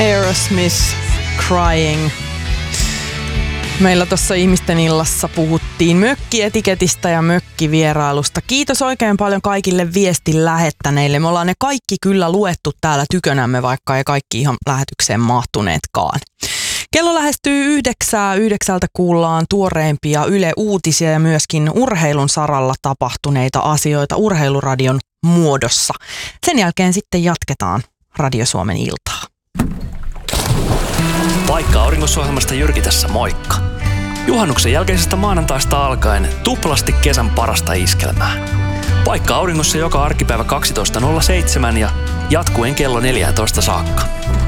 Aerosmith, Crying. Meillä tuossa Ihmisten illassa puhuttiin mökkietiketistä ja mökkivierailusta. Kiitos oikein paljon kaikille viestin lähettäneille. Me ollaan ne kaikki kyllä luettu täällä tykönämme, vaikka ei kaikki ihan lähetykseen mahtuneetkaan. Kello lähestyy 9:00 kuullaan tuoreimpia Yle-uutisia ja myöskin urheilun saralla tapahtuneita asioita Urheiluradion muodossa. Sen jälkeen sitten jatketaan Radio Suomen iltaa. Paikka Auringossa-ohjelmasta Jyrki tässä, moikka! Juhannuksen jälkeisestä maanantaista alkaen tuplasti kesän parasta iskelmää. Paikka Auringossa joka arkipäivä 12.07 ja jatkuen kello 14 saakka.